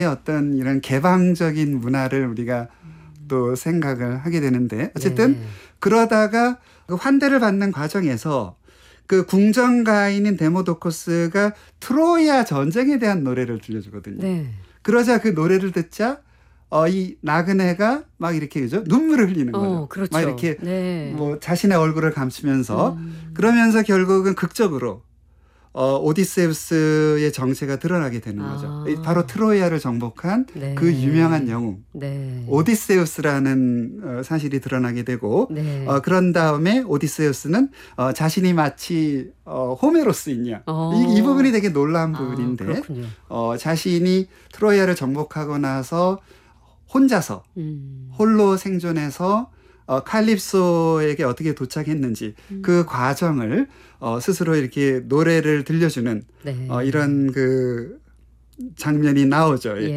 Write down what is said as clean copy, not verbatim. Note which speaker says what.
Speaker 1: 어떤 이런 개방적인 문화를 우리가 또 생각을 하게 되는데 어쨌든
Speaker 2: 네.
Speaker 1: 그러다가 그 환대를 받는 과정에서 그 궁정가인인 데모도코스가 트로야 전쟁에 대한 노래를 들려주거든요.
Speaker 2: 네.
Speaker 1: 그러자 그 노래를 듣자 이 나그네가 막 이렇게 그죠? 눈물을 흘리는 거죠.
Speaker 2: 그렇죠.
Speaker 1: 막 이렇게
Speaker 2: 네.
Speaker 1: 뭐 자신의 얼굴을 감추면서 그러면서 결국은 극적으로 오디세우스의 정체가 드러나게 되는 거죠. 바로 트로야를 정복한
Speaker 2: 네.
Speaker 1: 그 유명한 영웅
Speaker 2: 네.
Speaker 1: 오디세우스라는 사실이 드러나게 되고
Speaker 2: 네.
Speaker 1: 그런 다음에 오디세우스는 자신이 마치 호메로스이냐 이 부분이 되게 놀라운 부분인데
Speaker 2: 그렇군요.
Speaker 1: 자신이 트로야를 정복하고 나서 혼자서 홀로 생존해서 칼립소에게 어떻게 도착했는지 그 과정을 스스로 이렇게 노래를 들려주는
Speaker 2: 네.
Speaker 1: 이런 그 장면이 나오죠.
Speaker 2: 예.